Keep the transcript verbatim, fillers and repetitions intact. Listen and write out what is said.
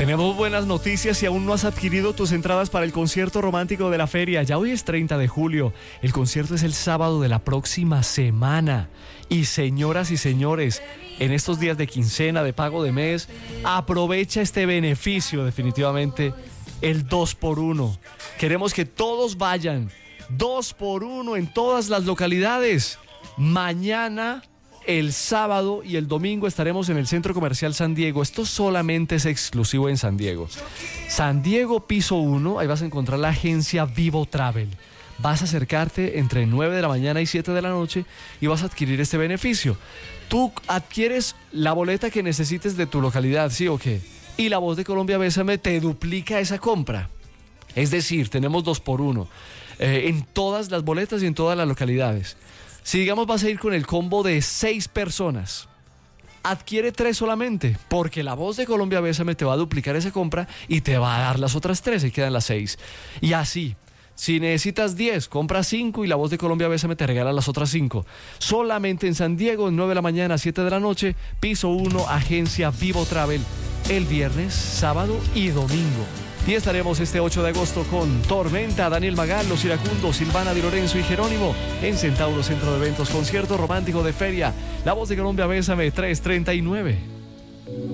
Tenemos buenas noticias si aún no has adquirido tus entradas para el concierto romántico de la feria. Ya hoy es treinta de julio. El concierto es el sábado de la próxima semana. Y señoras y señores, en estos días de quincena, de pago de mes, aprovecha este beneficio definitivamente, el dos por uno. Queremos que todos vayan, dos por uno en todas las localidades. Mañana, el sábado y el domingo estaremos en el Centro Comercial San Diego. Esto solamente es exclusivo en San Diego. San Diego, piso uno, ahí vas a encontrar la agencia Vivo Travel. Vas a acercarte entre nueve de la mañana y siete de la noche y vas a adquirir este beneficio. Tú adquieres la boleta que necesites de tu localidad, ¿sí o qué? Y La Voz de Colombia Bésame te duplica esa compra. Es decir, tenemos dos por uno eh, en todas las boletas y en todas las localidades. Si digamos vas a ir con el combo de seis personas, adquiere tres solamente, porque La Voz de Colombia Bésame te va a duplicar esa compra y te va a dar las otras tres, y quedan las seis. Y así, si necesitas diez, compra cinco y La Voz de Colombia Bésame te regala las otras cinco. Solamente en San Diego, nueve de la mañana a siete de la noche, piso uno, agencia Vivo Travel, el viernes, sábado y domingo. Y estaremos este ocho de agosto con Tormenta, Daniel Magal, Los Iracundos, Silvana Di Lorenzo y Jerónimo en Centauro Centro de Eventos, concierto romántico de feria. La Voz de Colombia Bésame, tres treinta y nueve.